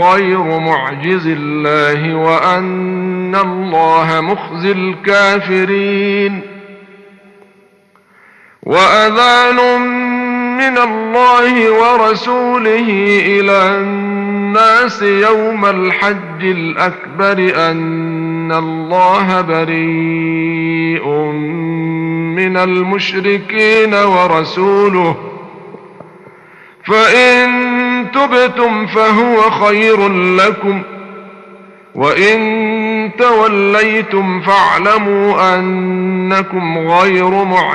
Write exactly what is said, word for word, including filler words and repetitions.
غير معجز الله وأن الله مخزي الكافرين. وأذان من الله ورسوله إلى الناس يوم الحج الأكبر أن الله بريء من المشركين ورسوله، فإن تبتم فهو خير لكم، وإن توليتم فاعلموا أنكم غير معجزين